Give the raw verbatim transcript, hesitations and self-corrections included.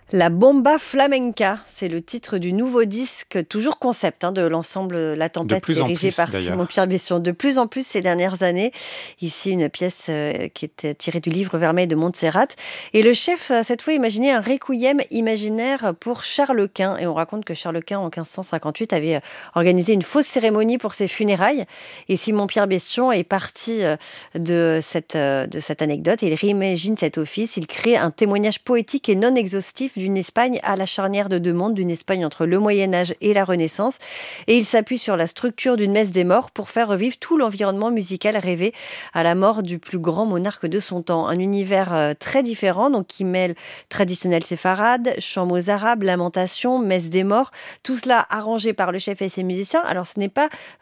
La Bomba Flamenca, c'est le titre du nouveau disque, toujours concept, hein, de l'ensemble La De Tempête, plus en dirigé plus par d'ailleurs. Simon-Pierre Bession. De plus en plus ces dernières années. Ici, une pièce euh, qui est tirée du livre Vermeil de Montserrat. Et le chef a cette fois imaginé un requiem imaginaire pour Charles Quint. Et on raconte que Charles Quint, en quinze cent cinquante-huit, avait euh, organisé une fausse cérémonie pour ses funérailles. Et Simon-Pierre Bession est parti euh, de cette, euh, de cette anecdote. Et il réimagine cet office. Il crée un témoignage poétique et non exhaustif d'une Espagne à la charnière de deux mondes, d'une Espagne entre le Moyen-Âge et la Renaissance. Et il s'appuie sur la structure d'une messe des morts pour faire revivre tout l'environnement musical rêvé à la mort du plus grand monarque de son temps. Un univers euh, très différent, donc qui mêle traditionnel séfarade, chants mozarabes, lamentations, messe des morts, tout cela arrangé par le chef et ses musiciens. Alors ce n'est pas